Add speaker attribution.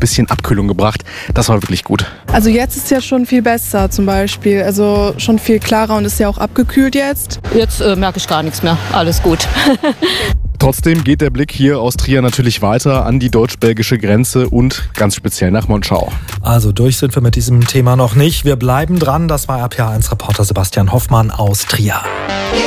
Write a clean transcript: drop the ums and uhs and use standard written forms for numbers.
Speaker 1: bisschen Abkühlung gebracht. Das war wirklich gut.
Speaker 2: Also jetzt ist ja schon viel besser zum Beispiel, also schon viel klarer und ist ja auch abgekühlt jetzt.
Speaker 3: Jetzt merke ich gar nichts mehr, alles gut.
Speaker 1: Trotzdem geht der Blick hier aus Trier natürlich weiter an die deutsch-belgische Grenze und ganz speziell nach Monschau.
Speaker 4: Also durch sind wir mit diesem Thema noch nicht. Wir bleiben dran. Das war RPA1-Reporter Sebastian Hoffmann aus Trier.